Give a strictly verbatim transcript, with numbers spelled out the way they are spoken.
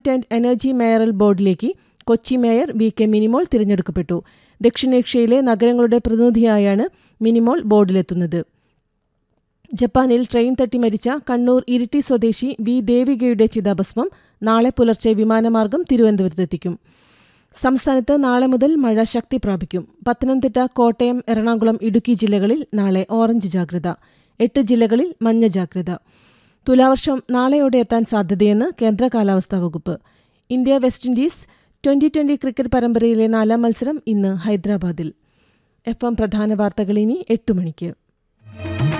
And energy മേയറൽ ബോർഡിലേക്ക് Kochi mayor V K Minimol തിരഞ്ഞെടുക്കപ്പെട്ടു. ദക്ഷിണേഷ്യയിലെ നഗരങ്ങളുടെ പ്രതിനിധിയായാണ് മിനിമോൾ ബോർഡിലെത്തുന്നത്. ജപ്പാനിൽ ട്രെയിൻ തട്ടി മരിച്ച കണ്ണൂർ ഇരിട്ടി സ്വദേശി വി ദേവികയുടെ ചിതാഭസ്മം നാളെ പുലർച്ചെ വിമാനമാർഗം തിരുവനന്തപുരത്തെത്തിക്കും. സംസ്ഥാനത്ത് നാളെ മുതൽ മഴ ശക്തി പ്രാപിക്കും. പത്തനംതിട്ട, കോട്ടയം, എറണാകുളം, ഇടുക്കി ജില്ലകളിൽ നാളെ ഓറഞ്ച് ജാഗ്രത. എട്ട് ജില്ലകളിൽ മഞ്ഞ ജാഗ്രത. തുലാവർഷം നാളെയോടെ എത്താൻ സാധ്യതയെന്ന് കേന്ദ്ര കാലാവസ്ഥാ വകുപ്പ്. India west Indies twenty twenty cricket പരമ്പരയിലെ നാലാം മത്സരം ഇന്ന് ഹൈദരാബാദിൽ. എഫ് എം പ്രധാന വാർത്തകൾ ഇനി എട്ട് മണിക്ക്.